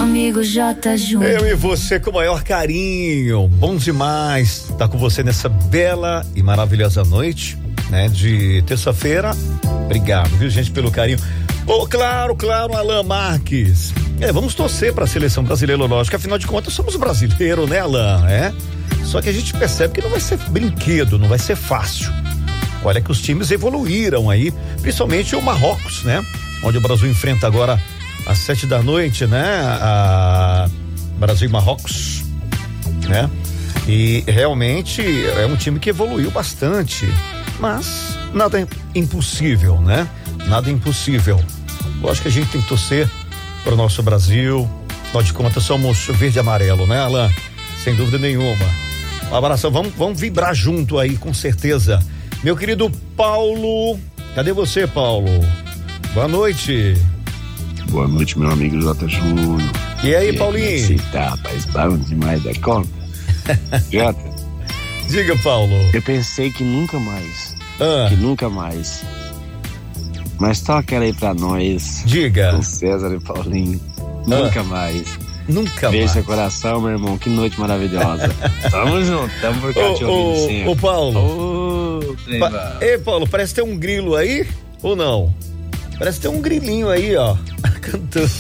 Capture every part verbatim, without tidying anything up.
amigo J. Júnior. Eu e você com o maior carinho, bom demais estar com você nessa bela e maravilhosa noite, né, de terça-feira. Obrigado, viu, gente, pelo carinho. Oh, claro, claro, Alan Marques. É, vamos torcer para a seleção brasileira, lógico, afinal de contas somos brasileiros, né, Alan? É? Só que a gente percebe que não vai ser brinquedo, não vai ser fácil. Olha que os times evoluíram aí, principalmente o Marrocos, né? Onde o Brasil enfrenta agora às sete da noite, né? A Brasil e Marrocos, né? E realmente é um time que evoluiu bastante, mas nada é impossível, né? Nada é impossível. Lógico que a gente tem que torcer para o nosso Brasil. Afinal de contas, somos verde e amarelo, né, Alan? Sem dúvida nenhuma. Um abraço, vamos, vamos vibrar junto aí, com certeza. Meu querido Paulo, cadê você, Paulo? Boa noite. Boa noite, meu amigo J. Júnior. E aí, e Paulinho? Aí, como é que você tá, rapaz? Bom demais da conta. Jota. Diga, Paulo. Eu pensei que nunca mais. Ah. Que nunca mais. Mas toca aquela aí pra nós. Diga. Com César e Paulinho. Ah. Nunca mais. Nunca Beijo mais. seu coração, meu irmão. Que noite maravilhosa. Tamo junto, tamo por cá te ouvindo sempre. Ô, Paulo. Ô, pa- Ei, Paulo, parece ter um grilo aí, ou não? Parece ter um grilinho aí, ó, cantando.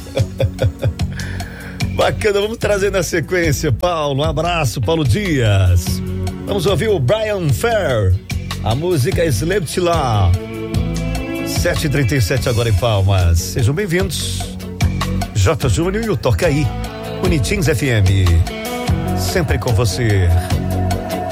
Bacana, vamos trazer na sequência, Paulo. Um abraço, Paulo Dias. Vamos ouvir o Brian Fair. A música Slept Lá. sete e trinta e sete agora em Palmas. Sejam bem-vindos. J. Júnior e o Toca Aí. Unitins F M. Sempre com você.